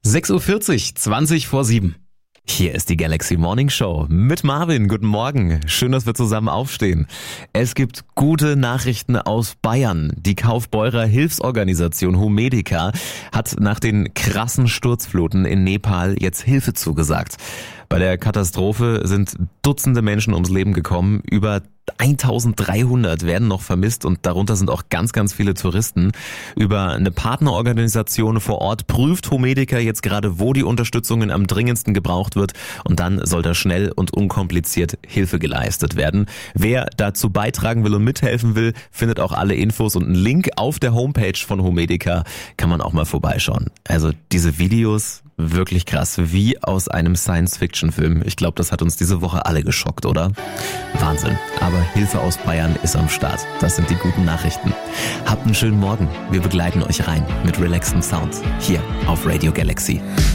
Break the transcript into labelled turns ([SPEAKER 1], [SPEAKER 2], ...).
[SPEAKER 1] 6:40 Uhr, 20 vor 7. Hier ist die Galaxy Morning Show mit Marvin. Guten Morgen. Schön, dass wir zusammen aufstehen. Es gibt gute Nachrichten aus Bayern. Die Kaufbeurer Hilfsorganisation Homedica hat nach den krassen Sturzfluten in Nepal jetzt Hilfe zugesagt. Bei der Katastrophe sind Dutzende Menschen ums Leben gekommen. Über 1300 werden noch vermisst und darunter sind auch ganz, ganz viele Touristen. Über eine Partnerorganisation vor Ort prüft Homedica jetzt gerade, wo die Unterstützung am dringendsten gebraucht wird, und dann soll da schnell und unkompliziert Hilfe geleistet werden. Wer dazu beitragen will und mithelfen will, findet auch alle Infos und einen Link auf der Homepage von Homedica, kann man auch mal vorbeischauen. Also diese Videos, wirklich krass, wie aus einem Science-Fiction-Film. Ich glaube, das hat uns diese Woche alle geschockt, oder? Wahnsinn. Aber Hilfe aus Bayern ist am Start. Das sind die guten Nachrichten. Habt einen schönen Morgen. Wir begleiten euch rein mit relaxtem Sound hier auf Radio Galaxy.